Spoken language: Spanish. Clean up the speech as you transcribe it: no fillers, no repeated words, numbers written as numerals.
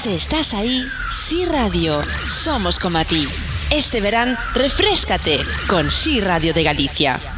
Se estás aí, Si Radio, somos como a ti. Este verán, refréscate con Si Radio de Galicia.